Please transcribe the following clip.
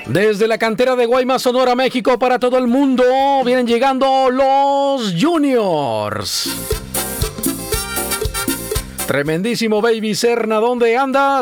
Desde la cantera de Guaymas, Sonora, México, para todo el mundo, vienen llegando los Juniors. Tremendísimo Baby Serna, ¿dónde andas?